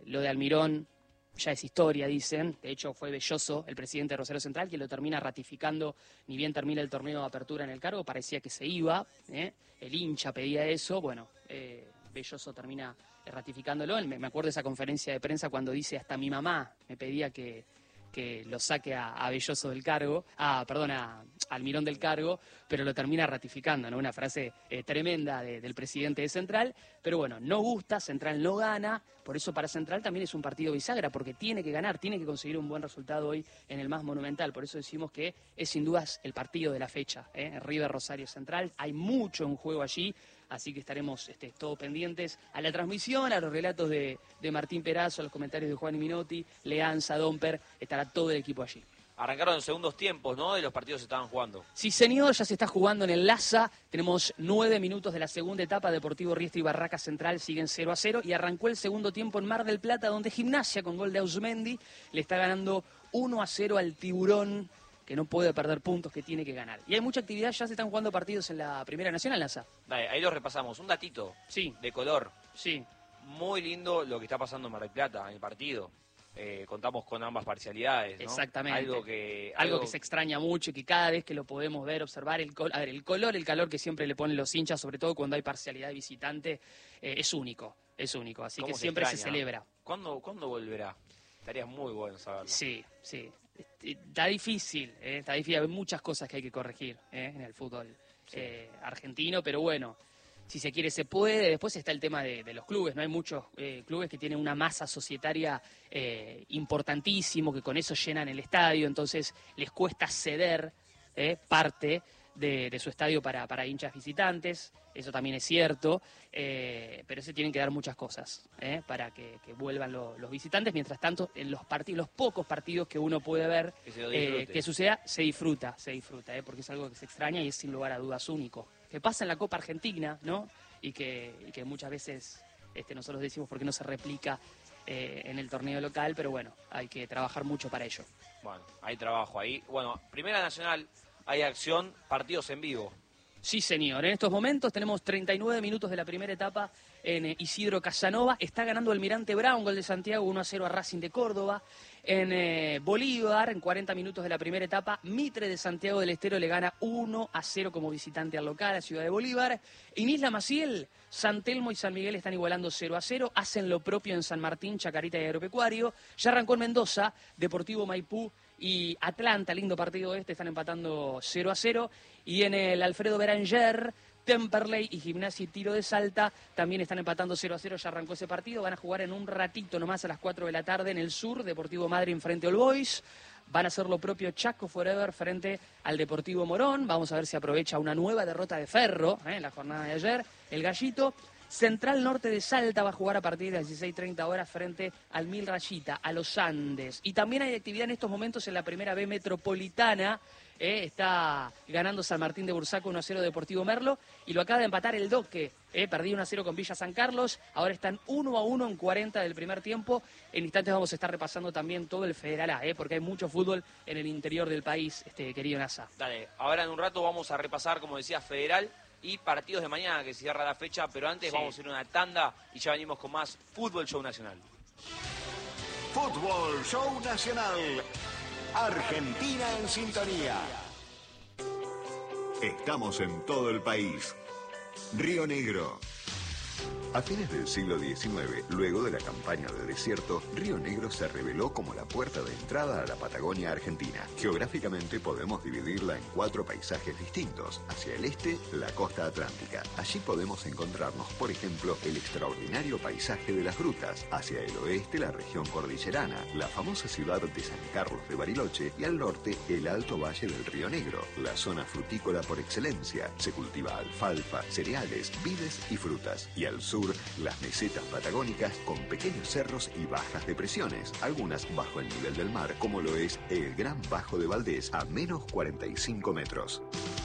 Lo de Almirón ya es historia, dicen. De hecho, fue Belloso, el presidente de Rosario Central, quien lo termina ratificando. Ni bien termina el torneo de apertura en el cargo, parecía que se iba. El hincha pedía eso. Bueno, Belloso termina ratificándolo. Me acuerdo de esa conferencia de prensa cuando dice: hasta mi mamá me pedía que lo saque a Belloso del cargo, a Almirón del cargo, pero lo termina ratificando, ¿no? Una frase tremenda del presidente de Central, pero bueno, no gusta, Central no gana, por eso para Central también es un partido bisagra, porque tiene que ganar, tiene que conseguir un buen resultado hoy en el más monumental, por eso decimos que es sin dudas el partido de la fecha, River Rosario Central, hay mucho en juego allí, así que estaremos todos pendientes a la transmisión, a los relatos de Martín Perazo, a los comentarios de Juan Minotti, Leanza, Domper, estará todo el equipo allí. Arrancaron en segundos tiempos, ¿no? De los partidos se estaban jugando. Sí, señor, ya se está jugando en el Laza. Tenemos 9 minutos de la segunda etapa. Deportivo Riestra y Barraca Central siguen 0-0. Y arrancó el segundo tiempo en Mar del Plata, donde Gimnasia, con gol de Ausmendi, le está ganando 1-0 al Tiburón, que no puede perder puntos, que tiene que ganar. Y hay mucha actividad, ya se están jugando partidos en la Primera Nacional, Laza. Dale, ahí los repasamos. Un datito de color. Sí. Muy lindo lo que está pasando en Mar del Plata, en el partido. Contamos con ambas parcialidades, ¿no? Exactamente. Algo que se extraña mucho y que cada vez que lo podemos ver, observar, el color, el calor que siempre le ponen los hinchas, sobre todo cuando hay parcialidad de visitante, es único, así que siempre se celebra. ¿Cuándo volverá? Estaría muy bueno saberlo. Sí. Está difícil, hay muchas cosas que hay que corregir en el fútbol argentino, pero bueno, si se quiere se puede. Después está el tema de los clubes, ¿no? Hay muchos clubes que tienen una masa societaria importantísimo, que con eso llenan el estadio, entonces les cuesta ceder parte de su estadio para hinchas visitantes, eso también es cierto, pero se tienen que dar muchas cosas para que vuelvan los visitantes. Mientras tanto, en los pocos partidos que uno puede ver que suceda, se disfruta, porque es algo que se extraña y es sin lugar a dudas único. Que pasa en la Copa Argentina, ¿no? Y que muchas veces nosotros decimos por qué no se replica en el torneo local, pero bueno, hay que trabajar mucho para ello. Bueno, hay trabajo ahí. Bueno, Primera Nacional, hay acción, partidos en vivo. Sí, señor. En estos momentos tenemos 39 minutos de la primera etapa en Isidro Casanova. Está ganando Almirante Brown, gol de Santiago, 1-0 a Racing de Córdoba. En Bolívar, en 40 minutos de la primera etapa, Mitre de Santiago del Estero le gana 1-0 como visitante al local, a Ciudad de Bolívar. En Isla Maciel, San Telmo y San Miguel están igualando 0-0. Hacen lo propio en San Martín, Chacarita y Agropecuario. Ya arrancó en Mendoza, Deportivo Maipú y Atlanta, lindo partido están empatando 0-0. Y en el Alfredo Beranger, Temperley y Gimnasia y Tiro de Salta también están empatando 0-0, ya arrancó ese partido. Van a jugar en un ratito nomás a las 4 de la tarde en el sur, Deportivo Madryn frente a All Boys. Van a hacer lo propio Chaco Forever frente al Deportivo Morón. Vamos a ver si aprovecha una nueva derrota de Ferro en la jornada de ayer. El Gallito. Central Norte de Salta va a jugar a partir de las 16:30 horas frente al Mil Rayita, a los Andes. Y también hay actividad en estos momentos en la Primera B Metropolitana. Está ganando San Martín de Bursaco 1-0 Deportivo Merlo. Y lo acaba de empatar el Doque. Perdió 1-0 con Villa San Carlos. Ahora están 1-1 en 40 del primer tiempo. En instantes vamos a estar repasando también todo el Federal A, porque hay mucho fútbol en el interior del país, querido Nasa. Dale, ahora en un rato vamos a repasar, como decía, Federal y partidos de mañana que cierra la fecha, pero antes vamos a ir a una tanda y ya venimos con más Fútbol Show Nacional. Fútbol Show Nacional. Argentina en sintonía. Estamos en todo el país. Río Negro. A fines del siglo XIX, luego de la campaña de desierto, Río Negro se reveló como la puerta de entrada a la Patagonia Argentina. Geográficamente podemos dividirla en 4 paisajes distintos. Hacia el este, la costa atlántica. Allí podemos encontrarnos, por ejemplo, el extraordinario paisaje de las grutas. Hacia el oeste, la región cordillerana, la famosa ciudad de San Carlos de Bariloche, y al norte, el alto valle del Río Negro, la zona frutícola por excelencia. Se cultiva alfalfa, cereales, vides y frutas. Y al sur, las mesetas patagónicas con pequeños cerros y bajas depresiones, algunas bajo el nivel del mar, como lo es el Gran Bajo de Valdés, a menos 45 metros.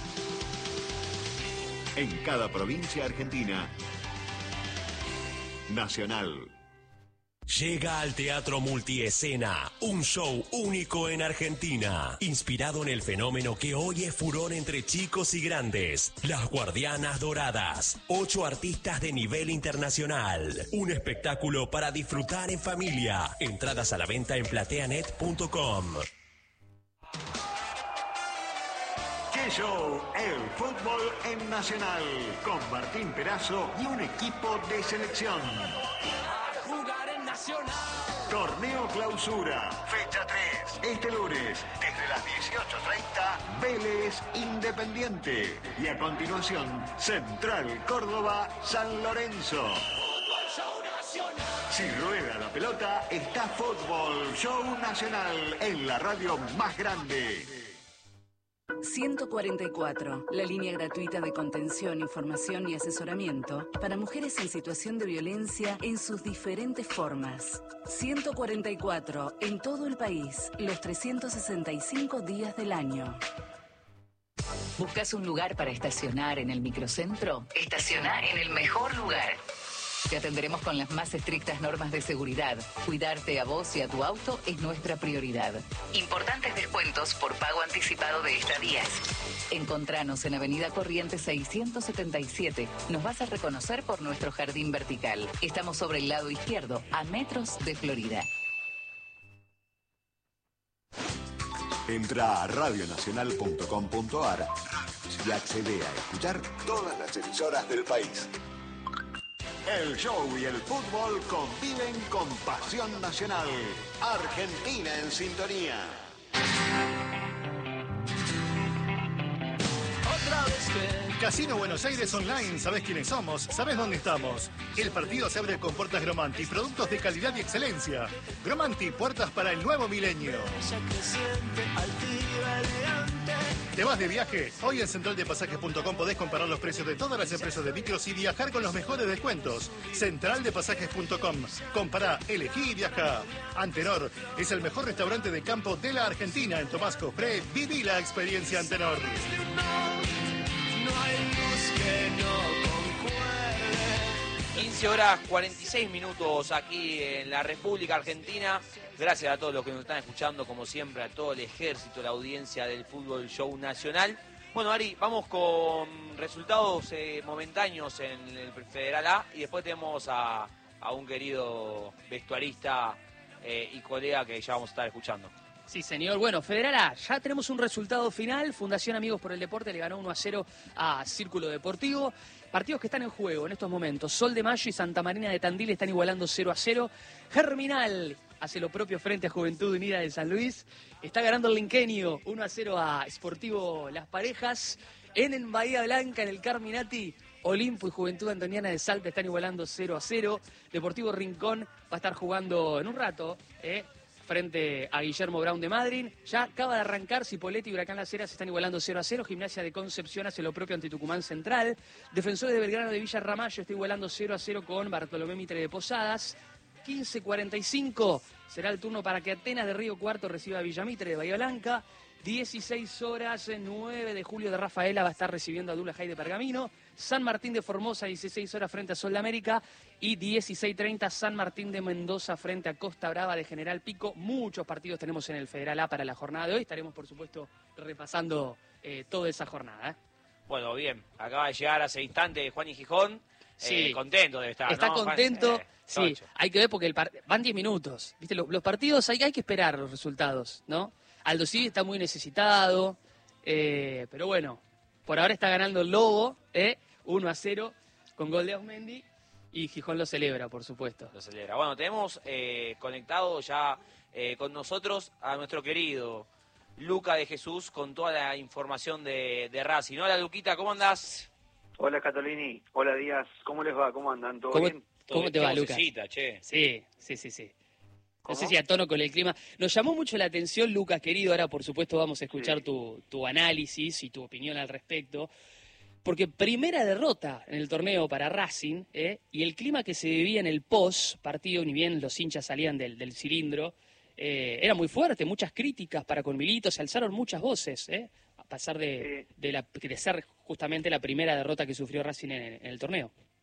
En cada provincia argentina, Nacional. Llega al Teatro Multiescena, un show único en Argentina, inspirado en el fenómeno que hoy es furor entre chicos y grandes, Las Guardianas Doradas, 8 artistas de nivel internacional, un espectáculo para disfrutar en familia, entradas a la venta en plateanet.com. ¡Qué show! El fútbol en Nacional, con Martín Perazo y un equipo de selección. Torneo Clausura, fecha 3, este lunes, desde las 18:30, Vélez Independiente. Y a continuación, Central Córdoba, San Lorenzo. Si rueda la pelota, está Fútbol Show Nacional en la radio más grande. 144, la línea gratuita de contención, información y asesoramiento para mujeres en situación de violencia en sus diferentes formas. 144, en todo el país, los 365 días del año. ¿Buscas un lugar para estacionar en el microcentro? Estaciona en el mejor lugar. Te atenderemos con las más estrictas normas de seguridad. Cuidarte a vos y a tu auto es nuestra prioridad. Importantes descuentos por pago anticipado de estadías. Encontranos en Avenida Corrientes 677. Nos vas a reconocer por nuestro jardín vertical. Estamos sobre el lado izquierdo, a metros de Florida. Entra a radionacional.com.ar y accede a escuchar todas las emisoras del país. El show y el fútbol conviven con pasión nacional. Argentina en sintonía. Casino Buenos Aires Online, ¿sabés quiénes somos? ¿Sabés dónde estamos? El partido se abre con puertas Gromanti, productos de calidad y excelencia. Gromanti, puertas para el nuevo milenio. ¿Te vas de viaje? Hoy en centraldepasajes.com podés comparar los precios de todas las empresas de micros y viajar con los mejores descuentos. Centraldepasajes.com. Compará, elegí y viajá. Antenor es el mejor restaurante de campo de la Argentina. En Tomás Cofré, viví la experiencia Antenor. 15 horas 46 minutos aquí en la República Argentina. Gracias a todos los que nos están escuchando, como siempre, a todo el ejército, la audiencia del Fútbol Show Nacional. Bueno, Ari, vamos con resultados momentáneos en el Federal A y después tenemos a un querido vestuarista y colega que ya vamos a estar escuchando. Sí, señor. Bueno, Federal A, ya tenemos un resultado final. Fundación Amigos por el Deporte le ganó 1-0 a Círculo Deportivo. Partidos que están en juego en estos momentos. Sol de Mayo y Santa Marina de Tandil están igualando 0-0. Germinal hace lo propio frente a Juventud Unida de San Luis. Está ganando el Linquenio 1-0 a Sportivo Las Parejas. En Bahía Blanca, en el Carminati, Olimpo y Juventud Antoniana de Salta están igualando 0-0. Deportivo Rincón va a estar jugando en un rato, frente a Guillermo Brown de Madryn. Ya acaba de arrancar, Cipolletti y Huracán Las Heras están igualando 0-0. Gimnasia de Concepción hace lo propio ante Tucumán Central. Defensores de Belgrano de Villa Ramallo está igualando 0-0 con Bartolomé Mitre de Posadas. 15:45 será el turno para que Atenas de Río Cuarto reciba a Villamitre de Bahía Blanca. 16 horas, 9 de julio de Rafaela va a estar recibiendo a Dula Jai de Pergamino. San Martín de Formosa, 16 horas frente a Sol de América. Y 16:30 San Martín de Mendoza frente a Costa Brava de General Pico. Muchos partidos tenemos en el Federal A para la jornada de hoy. Estaremos, por supuesto, repasando toda esa jornada. Bueno, bien. Acaba de llegar hace instante Juan y Gijón. Sí. Contento debe estar, Está ¿no? contento. Sí, Tocho. hay que ver porque van 10 minutos. ¿Viste? Los partidos hay que esperar los resultados, ¿no? Aldo Civi está muy necesitado, pero bueno, por ahora está ganando el Lobo, 1-0 con gol de Ausmendi, y Gijón lo celebra, por supuesto. Lo celebra. Bueno, tenemos conectado ya con nosotros a nuestro querido Luca de Jesús con toda la información de Racing. Hola, Luquita, ¿cómo andás? Hola, Catolini. Hola, Díaz. ¿Cómo les va? ¿Cómo andan? ¿Todo bien? ¿Cómo te va, Lucas? Che. Sí. No ¿Cómo? sé si a tono con el clima. Nos llamó mucho la atención, Lucas, querido. Ahora, por supuesto, vamos a escuchar Sí. tu análisis y tu opinión al respecto. Porque primera derrota en el torneo para Racing, y el clima que se vivía en el post-partido, ni bien los hinchas salían del cilindro, era muy fuerte, muchas críticas para con Milito, se alzaron muchas voces, a pesar de ser justamente la primera derrota que sufrió Racing en el torneo.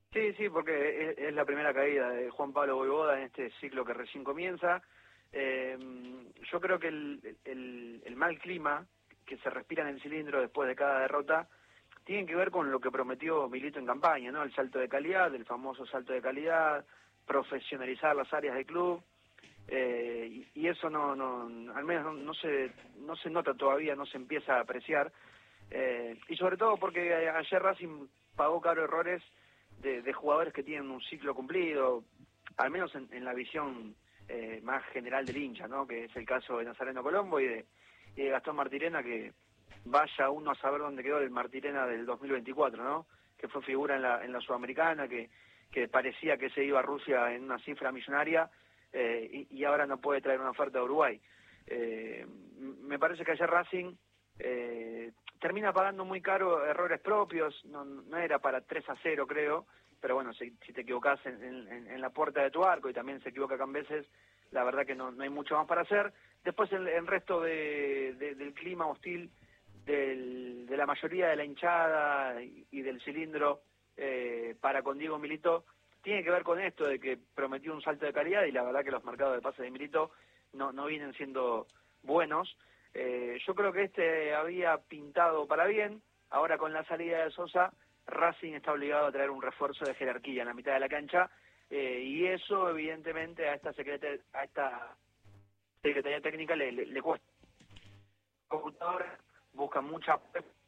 Sí, porque es la primera caída de Juan Pablo Vojvoda en este ciclo que recién comienza. Yo creo que el mal clima que se respira en el cilindro después de cada derrota tiene que ver con lo que prometió Milito en campaña, ¿no? El salto de calidad, el famoso salto de calidad, profesionalizar las áreas del club, y eso al menos no se nota todavía, no se empieza a apreciar, y sobre todo porque ayer Racing pagó caro errores de jugadores que tienen un ciclo cumplido, al menos en la visión más general del hincha, ¿no? Que es el caso de Nazareno Colombo y de Gastón Martirena, que vaya uno a saber dónde quedó el Martirena del 2024, ¿no? Que fue figura en la Sudamericana, que parecía que se iba a Rusia en una cifra millonaria, y ahora no puede traer una oferta de Uruguay. Me parece que ayer Racing termina pagando muy caro errores propios, no era para 3-0 creo, pero bueno, si te equivocás en la puerta de tu arco y también se equivoca Cambeses, la verdad que no hay mucho más para hacer. Después el resto del clima hostil de la mayoría de la hinchada y del cilindro para con Diego Milito tiene que ver con esto de que prometió un salto de calidad y la verdad que los mercados de pases de Milito no vienen siendo buenos. Yo creo que este había pintado para bien. Ahora con la salida de Sosa, Racing está obligado a traer un refuerzo de jerarquía en la mitad de la cancha, y eso evidentemente a esta secretaría técnica le cuesta. Computadora busca mucha.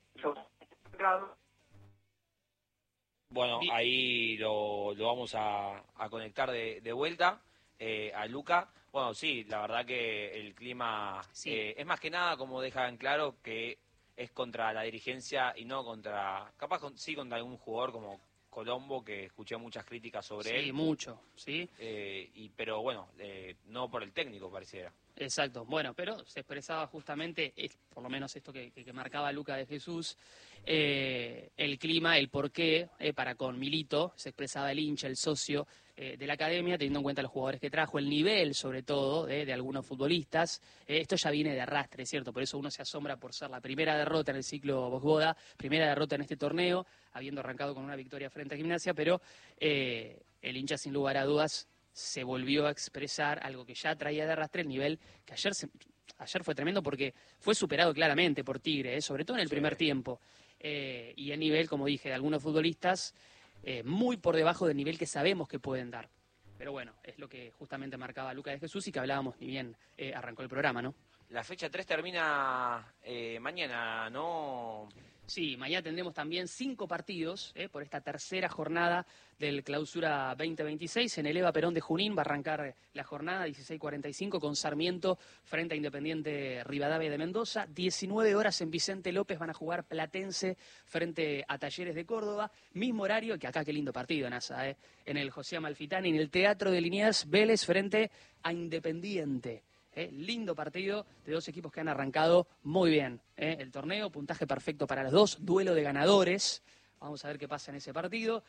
Bueno, ahí lo vamos a conectar de vuelta a Luca. Bueno, sí, la verdad que el clima es más que nada, como deja en claro, que es contra la dirigencia y no contra, sí contra algún jugador como Colombo, que escuché muchas críticas sobre él. Sí, mucho, sí. Pero bueno, no por el técnico pareciera. Exacto, bueno, pero se expresaba justamente, por lo menos esto que marcaba Luca de Jesús, el clima, el porqué para con Milito, se expresaba el hincha, el socio de la academia, teniendo en cuenta los jugadores que trajo, el nivel sobre todo de algunos futbolistas. Esto ya viene de arrastre, ¿cierto? Por eso uno se asombra por ser la primera derrota en el ciclo Vojvoda, primera derrota en este torneo, habiendo arrancado con una victoria frente a Gimnasia, pero el hincha sin lugar a dudas se volvió a expresar algo que ya traía de arrastre, el nivel que ayer fue tremendo porque fue superado claramente por Tigre, sobre todo en el primer tiempo. Y el nivel, como dije, de algunos futbolistas muy por debajo del nivel que sabemos que pueden dar. Pero bueno, es lo que justamente marcaba Luca de Jesús y que hablábamos ni bien arrancó el programa, ¿no? La fecha 3 termina mañana, ¿no? Sí, mañana tendremos también 5 partidos por esta tercera jornada del Clausura 2026. En el Eva Perón de Junín va a arrancar la jornada 16:45 con Sarmiento frente a Independiente Rivadavia de Mendoza. 19 horas en Vicente López van a jugar Platense frente a Talleres de Córdoba. Mismo horario, que acá qué lindo partido, NASA, en el José Amalfitani, en el Teatro de Liniers, Vélez frente a Independiente. Lindo partido de dos equipos que han arrancado muy bien el torneo, puntaje perfecto para los dos, duelo de ganadores. Vamos a ver qué pasa en ese partido.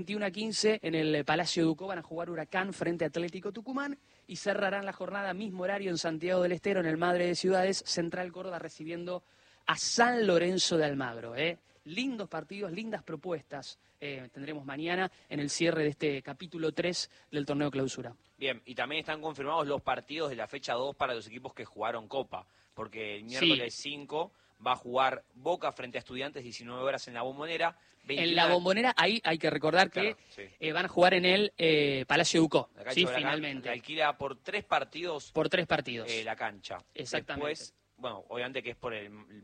21:15 en el Palacio Ducó van a jugar Huracán frente a Atlético Tucumán y cerrarán la jornada mismo horario en Santiago del Estero, en el Madre de Ciudades, Central Córdoba recibiendo a San Lorenzo de Almagro. Lindos partidos, lindas propuestas tendremos mañana en el cierre de este capítulo 3 del torneo Clausura. Bien, y también están confirmados los partidos de la fecha 2 para los equipos que jugaron Copa, porque el miércoles 5 va a jugar Boca frente a Estudiantes 19 horas en la Bombonera. 21... En la Bombonera, ahí hay que recordar que van a jugar en el Palacio Ducó, finalmente. Alquila por 3 partidos. Por 3 partidos. La cancha. Exactamente. Después, bueno, obviamente que es por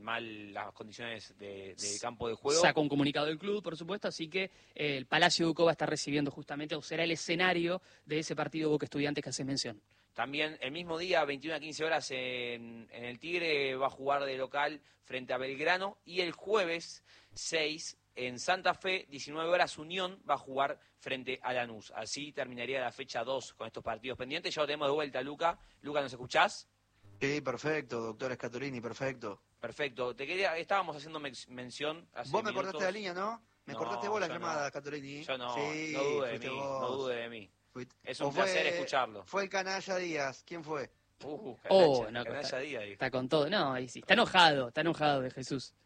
las condiciones del campo de juego. Sacó un comunicado del club, por supuesto, así que el Palacio Ducó va a estar recibiendo justamente, o será el escenario de ese partido Boca Estudiantes que hace mención. También el mismo día, 21:15 horas, en el Tigre va a jugar de local frente a Belgrano. Y el jueves 6, en Santa Fe, 19 horas, Unión va a jugar frente a Lanús. Así terminaría la fecha 2 con estos partidos pendientes. Ya lo tenemos de vuelta, Luca. Luca, ¿nos escuchás? Sí, perfecto, doctor Escatolini, perfecto. Perfecto. Estábamos haciendo mención hace Vos me minutos. cortaste la línea, ¿no? Me cortaste vos la llamada, Escatolini. Yo no, sí, no dude de mí, no dude de mí. Es un placer escucharlo. Fue el Canalla Díaz, ¿quién fue? Canalla Díaz. Está con todo, no, está enojado de Jesús.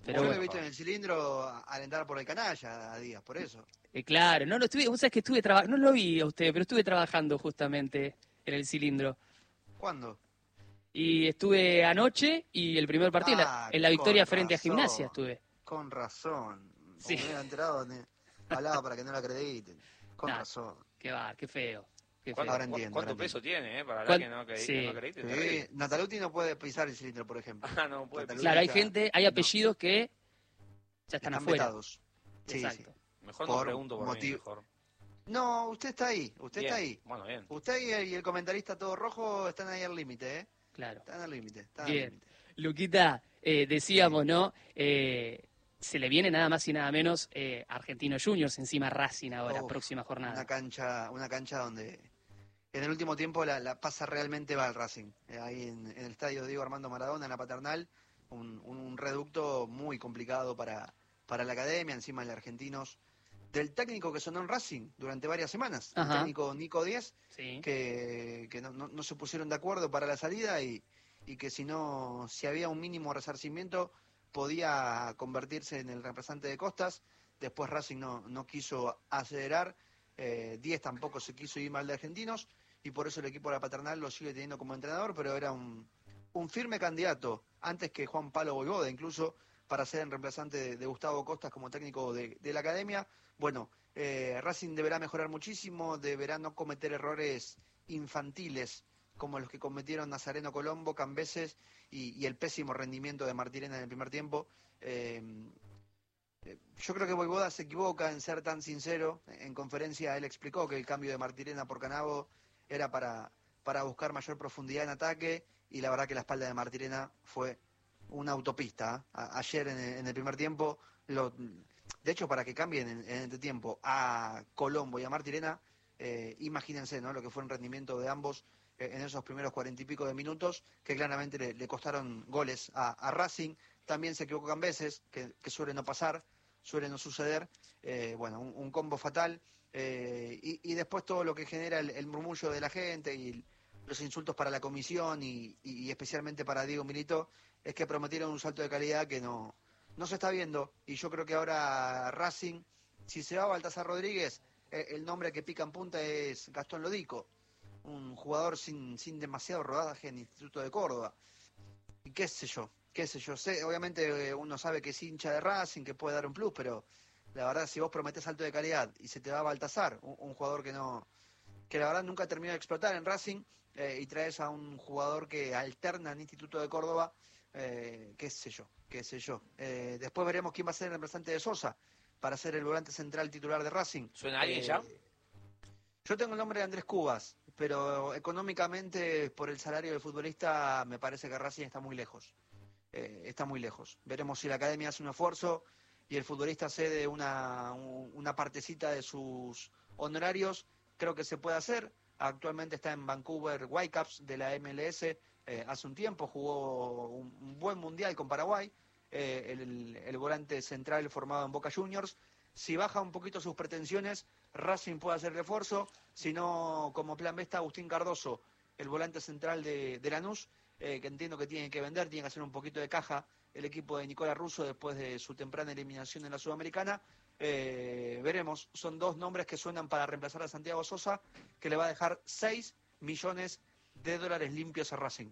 Pero Yo lo bueno. he visto en el cilindro alentar por el canalla a Díaz, por eso. Claro, no lo estuve, vos sabés que estuve trabajando, no lo vi a usted, pero estuve trabajando justamente en el cilindro. ¿Cuándo? Y estuve anoche y el primer partido, en la victoria frente a Gimnasia estuve. Con razón. Sí. Como me hubiera enterado, hablaba para que no lo acrediten. Con razón. Qué va, qué feo. Qué ¿Cuánto, feo. Ahora entiendo, ¿Cuánto ahora peso tiene, para hablar que no acredite? Sí, Terrible. Nataluti no puede pisar el cilindro, por ejemplo. No puede Nataluti Claro, hay ya- gente, hay apellidos que ya están afuera. vetados. Sí, Exacto. sí. Mejor no pregunto por mí, mejor. No, usted está ahí, Bien. está ahí. Bueno, bien. Usted y el comentarista todo rojo están ahí al límite, ¿eh? Claro. Están al límite, Bien. Luquita, decíamos, ¿no? Se le viene nada más y nada menos Argentinos Juniors encima Racing ahora, Uf, próxima jornada. Una cancha donde en el último tiempo la pasa realmente mal Racing. Ahí en el estadio Diego Armando Maradona, en la Paternal, un reducto muy complicado para la academia, encima de Argentinos, del técnico que sonó en Racing durante varias semanas, Ajá. el técnico Nico Díaz, Sí. que no se pusieron de acuerdo para la salida y que si había un mínimo resarcimiento podía convertirse en el reemplazante de Costas. Después Racing no quiso acelerar, Díaz tampoco se quiso ir mal de Argentinos y por eso el equipo de la Paternal lo sigue teniendo como entrenador, pero era un firme candidato antes que Juan Pablo Voivoda, incluso para ser el reemplazante de Gustavo Costas como técnico de la academia. Bueno, Racing deberá mejorar muchísimo, deberá no cometer errores infantiles como los que cometieron Nazareno Colombo, Cambeses y el pésimo rendimiento de Martirena en el primer tiempo. Yo creo que Voivoda se equivoca en ser tan sincero. En conferencia él explicó que el cambio de Martirena por Canavo era para buscar mayor profundidad en ataque y la verdad que la espalda de Martirena fue una autopista. Ayer en el primer tiempo, de hecho para que cambien en este tiempo a Colombo y a Martirena, imagínense, ¿no?, lo que fue el rendimiento de ambos en esos primeros 40 y pico de minutos, que claramente le costaron goles a Racing. También se equivocó Cambeses, que suele no pasar, suele no suceder. Bueno, un combo fatal. Y después todo lo que genera el murmullo de la gente y los insultos para la comisión y especialmente para Diego Milito, es que prometieron un salto de calidad que no se está viendo. Y yo creo que ahora Racing, si se va a Baltasar Rodríguez, el nombre que pica en punta es Gastón Lodico, un jugador sin demasiado rodaje en el Instituto de Córdoba. Y qué sé yo. Obviamente uno sabe que es hincha de Racing, que puede dar un plus, pero la verdad, si vos prometés salto de calidad y se te va a Baltasar, un jugador que la verdad nunca terminó de explotar en Racing, y traes a un jugador que alterna en Instituto de Córdoba, qué sé yo. Después veremos quién va a ser el reemplazante de Sosa para ser el volante central titular de Racing. ¿Suena alguien ya? Yo tengo el nombre de Andrés Cubas, pero económicamente por el salario del futbolista me parece que Racing está muy lejos. Veremos si la academia hace un esfuerzo y el futbolista cede una partecita de sus honorarios. Creo que se puede hacer. Actualmente está en Vancouver Whitecaps de la MLS. Hace un tiempo jugó un buen mundial con Paraguay. El volante central formado en Boca Juniors. Si baja un poquito sus pretensiones, Racing puede hacer refuerzo. Si no, como plan B está Agustín Cardoso, el volante central de Lanús, que entiendo que tiene que vender, tiene que hacer un poquito de caja el equipo de Nicolás Russo después de su temprana eliminación en la Sudamericana. Veremos, son dos nombres que suenan para reemplazar a Santiago Sosa, que le va a dejar $6 millones limpios a Racing.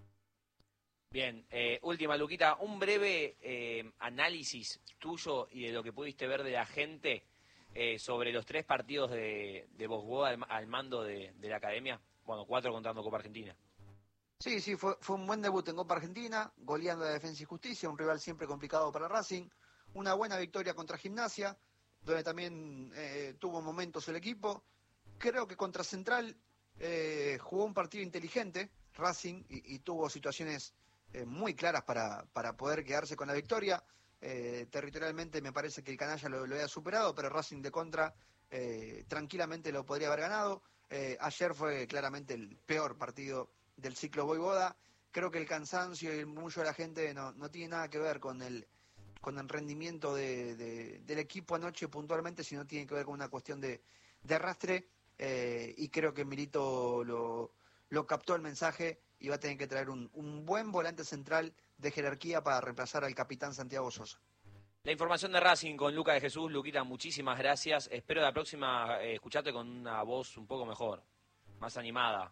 Bien, última, Luquita, un breve análisis tuyo y de lo que pudiste ver de la gente sobre los 3 partidos de Voivoda al mando de la academia. Bueno, 4 contando Copa Argentina. Sí, fue un buen debut en Copa Argentina, goleando a Defensa y Justicia, un rival siempre complicado para Racing. Una buena victoria contra Gimnasia, donde también tuvo momentos el equipo. Creo que contra Central jugó un partido inteligente, Racing, y tuvo situaciones muy claras para poder quedarse con la victoria. Territorialmente me parece que el canalla lo había superado, pero Racing de contra tranquilamente lo podría haber ganado. Ayer fue claramente el peor partido del ciclo Voivoda. Creo que el cansancio y el murmullo de la gente no tiene nada que ver con el rendimiento del equipo anoche puntualmente, sino tiene que ver con una cuestión de arrastre, y creo que Milito lo captó el mensaje y va a tener que traer un buen volante central de jerarquía para reemplazar al capitán Santiago Sosa. La información de Racing con Luca de Jesús. Luquita, muchísimas gracias. Espero la próxima escucharte con una voz un poco mejor, más animada.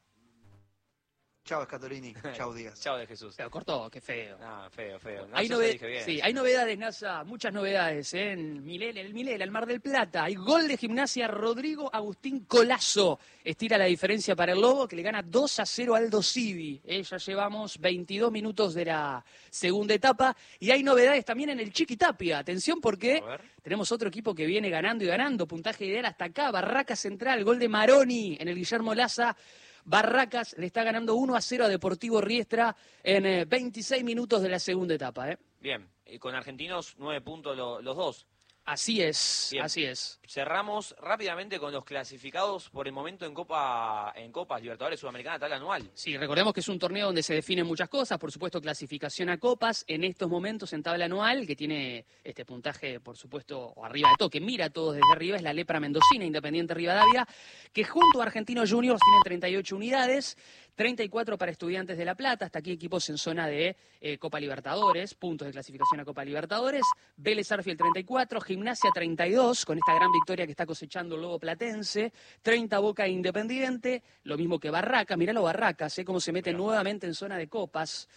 Chao, Scatolini. Chao, Díaz. Chao de Jesús. Pero cortó, qué feo. Ah, feo. No, Hay, dije bien. sí, hay novedades, NASA, muchas novedades en el Milela, el Mar del Plata. Hay gol de Gimnasia, Rodrigo Agustín Colazo. Estira la diferencia para el Lobo, que le gana 2-0 al Aldo Civi. Ya llevamos 22 minutos de la segunda etapa. Y hay novedades también en el Chiquitapia. Atención porque tenemos otro equipo que viene ganando y ganando. Puntaje ideal hasta acá. Barracas Central, gol de Maroni en el Guillermo Laza. Barracas le está ganando 1-0 a Deportivo Riestra en 26 minutos de la segunda etapa. Bien, y con Argentinos 9 puntos los dos. Así es, Bien. así es. Cerramos rápidamente con los clasificados por el momento en Copas Libertadores Sudamericana, tabla anual. Sí, recordemos que es un torneo donde se definen muchas cosas, por supuesto clasificación a copas, en estos momentos en tabla anual, que tiene este puntaje, por supuesto, o arriba de todo, que mira a todos desde arriba, es la Lepra Mendocina, Independiente Rivadavia, que junto a Argentinos Juniors tienen 38 unidades, 34 para Estudiantes de La Plata, hasta aquí equipos en zona de Copa Libertadores, puntos de clasificación a Copa Libertadores, Vélez Arfiel 34, Gimnasia 32, con esta gran victoria que está cosechando el Lobo Platense, 30 Boca Independiente, lo mismo que Barracas, mirá los Barracas, cómo se meten nuevamente en zona de copas,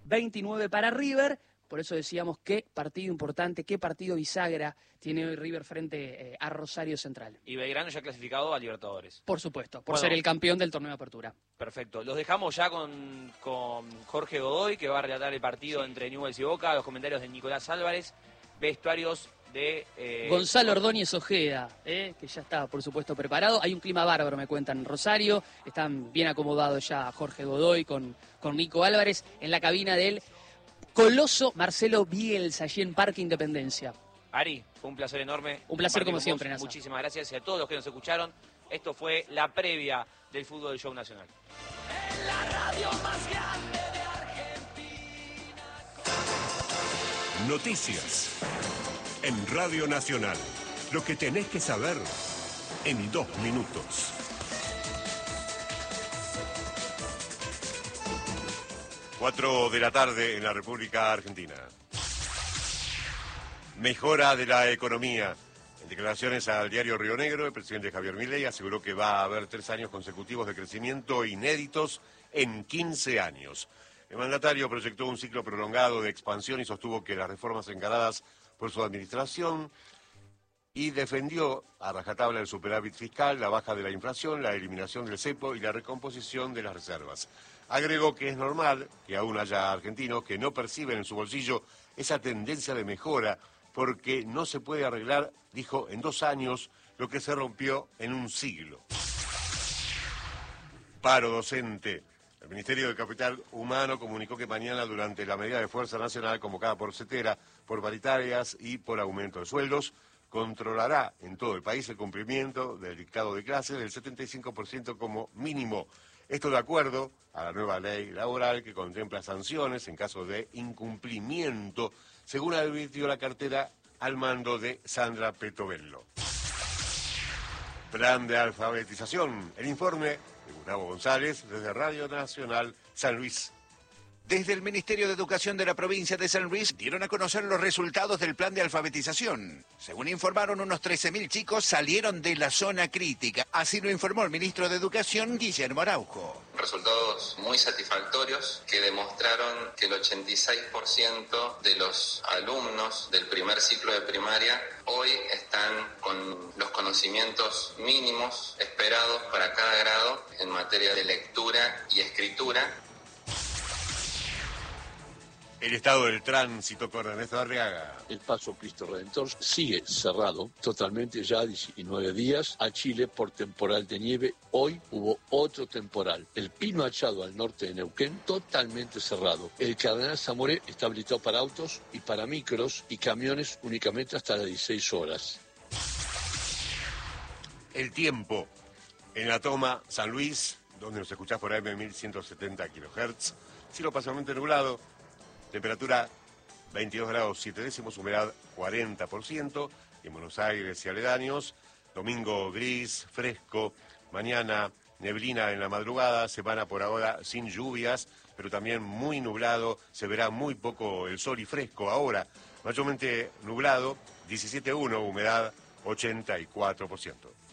29 para River. Por eso decíamos qué partido importante, qué partido bisagra tiene hoy River frente a Rosario Central. Y Belgrano ya clasificado a Libertadores. Por supuesto, por ser el campeón del torneo de apertura. Perfecto. Los dejamos ya con Jorge Godoy, que va a relatar el partido entre Newell's y Boca, los comentarios de Nicolás Álvarez, vestuarios de... Gonzalo Ordóñez Ojeda, que ya está, por supuesto, preparado. Hay un clima bárbaro, me cuentan, en Rosario. Están bien acomodados ya Jorge Godoy con Nico Álvarez en la cabina del Coloso Marcelo Bielsa, allí en Parque Independencia. Ari, fue un placer enorme. Un placer como siempre, Nasa. Muchísimas gracias y a todos los que nos escucharon. Esto fue la previa del fútbol del Show Nacional. En la radio más grande de Argentina. Noticias en Radio Nacional. Lo que tenés que saber en 2 minutos. Cuatro de la tarde en la República Argentina. Mejora de la economía. En declaraciones al diario Río Negro, el presidente Javier Milei aseguró que va a haber 3 años consecutivos de crecimiento inéditos en 15 años. El mandatario proyectó un ciclo prolongado de expansión y sostuvo que las reformas encaradas por su administración y defendió a rajatabla el superávit fiscal, la baja de la inflación, la eliminación del cepo y la recomposición de las reservas. Agregó que es normal que aún haya argentinos que no perciben en su bolsillo esa tendencia de mejora porque no se puede arreglar, dijo, en 2 años lo que se rompió en un siglo. Paro docente. El Ministerio de Capital Humano comunicó que mañana, durante la medida de fuerza nacional convocada por CETERA, por paritarias y por aumento de sueldos, controlará en todo el país el cumplimiento del dictado de clases del 75% como mínimo. Esto de acuerdo a la nueva ley laboral que contempla sanciones en caso de incumplimiento, según advirtió la cartera al mando de Sandra Petovelo. Plan de alfabetización. El informe de Gustavo González desde Radio Nacional San Luis. Desde el Ministerio de Educación de la provincia de San Luis dieron a conocer los resultados del plan de alfabetización. Según informaron, unos 13.000 chicos salieron de la zona crítica. Así lo informó el ministro de Educación, Guillermo Araujo. Resultados muy satisfactorios que demostraron que el 86% de los alumnos del primer ciclo de primaria hoy están con los conocimientos mínimos esperados para cada grado en materia de lectura y escritura. El estado del tránsito con Ernesto Arriaga. El paso Cristo Redentor sigue cerrado totalmente ya 19 días a Chile por temporal de nieve. Hoy hubo otro temporal. El Pino Achado al norte de Neuquén totalmente cerrado. El Cardenal Zamoré está habilitado para autos y para micros y camiones únicamente hasta las 16 horas. El tiempo en la toma San Luis, donde nos escuchás por AM 1170 kHz. Cielo parcialmente nublado. Temperatura 22 grados 7 décimos, humedad 40%, en Buenos Aires y aledaños. Domingo gris, fresco, mañana neblina en la madrugada, semana por ahora sin lluvias, pero también muy nublado, se verá muy poco el sol y fresco ahora, mayormente nublado, 17.1, humedad 84%.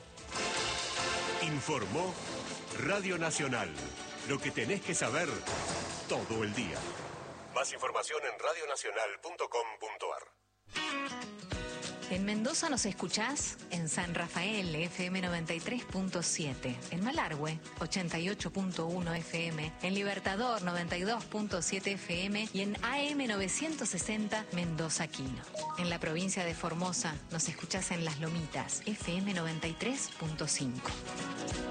Informó Radio Nacional, lo que tenés que saber todo el día. Más información en radionacional.com.ar. En Mendoza nos escuchás en San Rafael, FM 93.7, en Malargüe, 88.1 FM, en Libertador, 92.7 FM y en AM 960 Mendoza Quino. En la provincia de Formosa nos escuchás en Las Lomitas, FM 93.5.